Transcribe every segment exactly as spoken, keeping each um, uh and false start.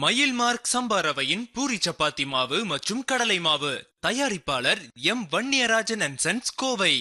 மயில் மார்க் சம்பா ரவையின் பூரி சப்பாத்தி மாவு மற்றும் கடலை மாவு. தயாரிப்பாளர் M Vanniyarajan and sons, Kovai.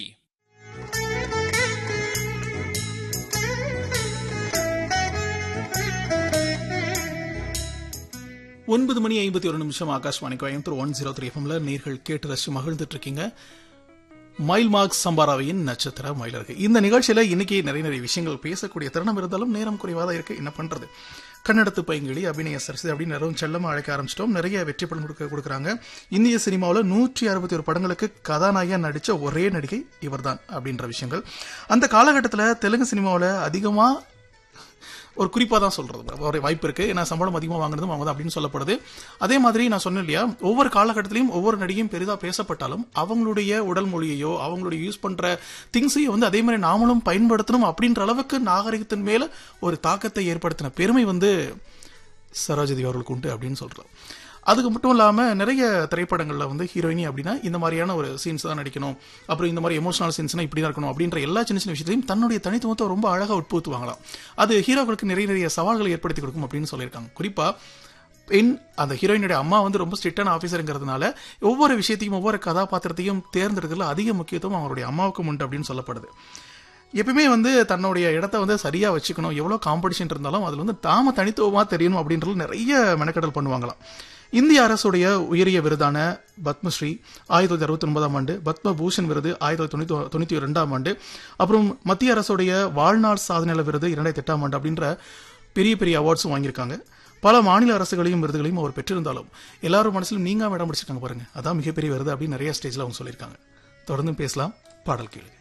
ஒன்பது மணி ஐம்பத்தி ஒரு நிமிஷம் Akashvani Coimbatore one zero three எஃப்எம்ல நேர்கள் கேட்டு ரசிச்சு மகிழ்ந்துட்டு இருக்கீங்க. மயில் மார்க் சம்பாராவின் நட்சத்திர மயிலருக்கு இந்த நிகழ்ச்சியில இன்னைக்கு நிறைய நிறைய விஷயங்கள் பேசக்கூடிய தருணம் இருந்தாலும் நேரம் குறைவாதான் இருக்கு. என்ன பண்றது, கன்னடத்து பைங்கிழி, அபிநய சரஸ்வதி அப்படின்னு நிறைய செல்லமா அழைக்க ஆரம்பிச்சிட்டோம். நிறைய வெற்றி படம் கொடுக்க கொடுக்குறாங்க. இந்திய சினிமாவில் நூற்றி அறுபத்தி ஒரு படங்களுக்கு கதாநாயகா நடிச்ச ஒரே நடிகை இவர்தான் அப்படின்ற விஷயங்கள். அந்த காலகட்டத்தில் தெலுங்கு சினிமாவில் அதிகமா ஒரு குறிப்பா தான் சொல்றது ஒரு வாய்ப்பு இருக்கு. ஏன்னா சம்பளம் அதிகமாக வாங்குறதும் அவங்க தான் அப்படின்னு சொல்லப்படுது. அதே மாதிரி நான் சொன்னேன் இல்லையா, ஒவ்வொரு காலகட்டத்திலையும் ஒவ்வொரு நடிகையும் பெரிதா பேசப்பட்டாலும் அவங்களுடைய உடல் மொழியையோ அவங்களுடைய யூஸ் பண்ற திங்ஸையும் வந்து அதே மாதிரி நாமளும் பயன்படுத்தணும் அப்படின்ற அளவுக்கு நாகரிகத்தின் மேல ஒரு தாக்கத்தை ஏற்படுத்தின பெருமை வந்து சரோஜாதேவி அவர்களுக்கு உண்டு அப்படின்னு சொல்றோம். அதுக்கு மட்டும் இல்லாம நிறைய திரைப்படங்கள்ல வந்து ஹீரோயினி அப்படின்னா இந்த மாதிரியான ஒரு சீன்ஸ் தான் நடிக்கணும், அப்புறம் இந்த மாதிரி எமோஷனல் சீன்ஸ்னா இப்படி தான் இருக்கணும் அப்படின்ற எல்லா சின்ன சின்ன விஷயத்தையும் தன்னுடைய தனித்துவத்தை ரொம்ப அழகா உட்புத்துவாங்களாம். அது ஹீரோக்களுக்கு நிறைய நிறைய சவால்களை ஏற்படுத்தி கொடுக்கும் அப்படின்னு சொல்லியிருக்காங்க. குறிப்பா பெண் அந்த ஹீரோயினுடைய அம்மா வந்து ரொம்ப ஸ்ட்ரிக்டான ஆஃபீஸருங்கிறதுனால ஒவ்வொரு விஷயத்தையும் ஒவ்வொரு கதாபாத்திரத்தையும் தேர்ந்தெடுக்கிறதுல அதிக முக்கியத்துவம் அவருடைய அம்மாவுக்கும் உண்டு அப்படின்னு சொல்லப்படுது. எப்பயுமே வந்து தன்னுடைய இடத்த வந்து சரியா வச்சுக்கணும், எவ்வளவு காம்படிஷன் இருந்தாலும் அதுல வந்து தாம தனித்துவமா தெரியணும் அப்படின்றது நிறைய மெனக்கடல் பண்ணுவாங்களாம். இந்திய அரசுடைய உயரிய விருதான பத்மஸ்ரீ ஆயிரத்தி தொள்ளாயிரத்தி அறுபத்தி ஒன்பதாம் ஆண்டு, பத்ம பூஷன் விருது ஆயிரத்தி தொள்ளாயிரத்தி தொண்ணூத்தி இரண்டாம் ஆண்டு, அப்புறம் மத்திய அரசுடைய வாழ்நாள் சாதனையாளர் விருது இரண்டாயிரத்தி எட்டாம் ஆண்டு அப்படின்ற பெரிய பெரிய அவார்ட்ஸும் வாங்கியிருக்காங்க. பல மாநில அரசுகளையும் விருதுகளையும் அவர் பெற்றிருந்தாலும் எல்லாரும் மனசிலும் நீங்க இடம் பிடிச்சிருக்காங்க பாருங்க, அதான் மிகப்பெரிய விருது அப்படின்னு நிறைய ஸ்டேஜ்ல அவங்க சொல்லியிருக்காங்க. தொடர்ந்து பேசலாம், பாடல் கேளுங்க.